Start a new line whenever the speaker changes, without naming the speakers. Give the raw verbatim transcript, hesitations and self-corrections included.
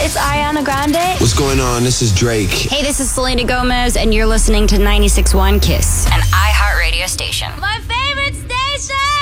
it's Ariana Grande.
What's going on? This is Drake.
Hey, this is Selena Gomez, and you're listening to ninety-six point one KISS, an iHeartRadio station.
My favorite station!